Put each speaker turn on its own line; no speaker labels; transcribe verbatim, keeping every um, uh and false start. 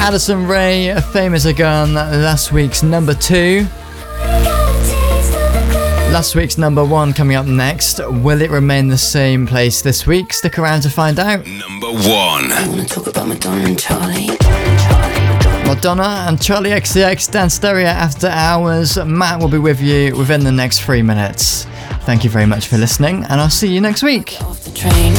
Addison Rae, Famous Again, last week's number two. Last week's number one coming up next. Will it remain the same place this week? Stick around to find out.
Number one.
I wanna talk about Madonna and Charlie.
Madonna and Charlie X C X, Dan Stereo After Hours. Matt will be with you within the next three minutes. Thank you very much for listening, and I'll see you next week.
Off the train.